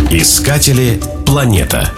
Искатели планета.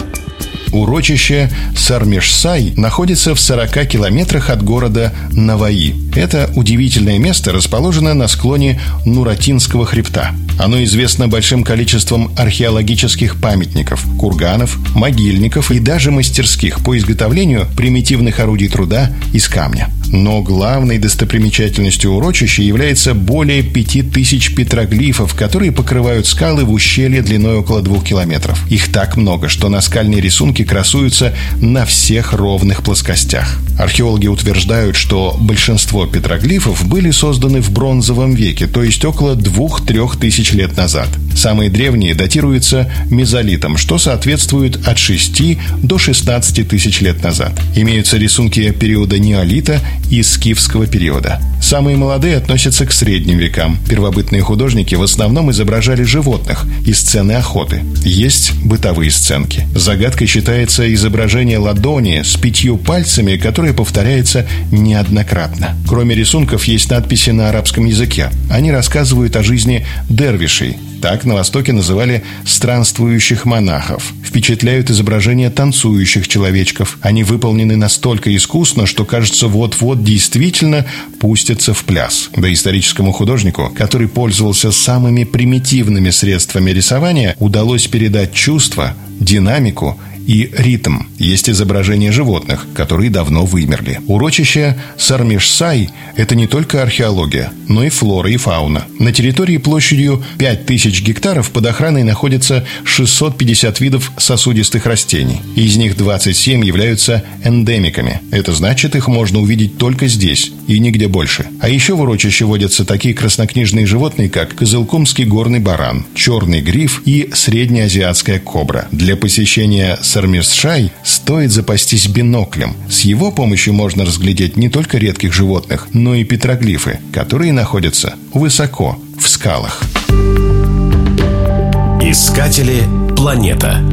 Урочище Сармешсай находится в 40 километрах от города Наваи. Это удивительное место расположено на склоне Нуратинского хребта. Оно известно большим количеством археологических памятников, курганов, могильников и даже мастерских по изготовлению примитивных орудий труда из камня. Но главной достопримечательностью урочища является более 5000 петроглифов, которые покрывают скалы в ущелье длиной около 2 километров. Их так много, что наскальные рисунки красуются на всех ровных плоскостях. Археологи утверждают, что большинство петроглифов были созданы в бронзовом веке, то есть около 2-3 тысяч лет назад. Самые древние датируются мезолитом, что соответствует от 6 до 16 тысяч лет назад. Имеются рисунки периода неолита и скифского периода. Самые молодые относятся к средним векам. Первобытные художники в основном изображали животных и сцены охоты. Есть бытовые сценки. Загадкой считается изображение ладони с 5 пальцами, которое повторяется неоднократно. Кроме рисунков, есть надписи на арабском языке. Они рассказывают о жизни дервишей. Так на Востоке называли странствующих монахов. Впечатляют изображения танцующих человечков. Они выполнены настолько искусно, что, кажется, вот-вот действительно пустятся в пляс. Доисторическому художнику, который пользовался самыми примитивными средствами рисования, удалось передать чувства, динамику и ритм. Есть изображения животных, которые давно вымерли. Урочище Сармешсай – это не только археология, но и флора и фауна. На территории площадью 5000 гектаров под охраной находится 650 видов сосудистых растений. Из них 27 являются эндемиками. Это значит, их можно увидеть только здесь и нигде больше. А еще в урочище водятся такие краснокнижные животные, как кызылкумский горный баран, черный гриф и среднеазиатская кобра. Для посещения Сармешсай стоит запастись биноклем. С его помощью можно разглядеть не только редких животных, но и петроглифы, которые находятся высоко в скалах. Искатели планета.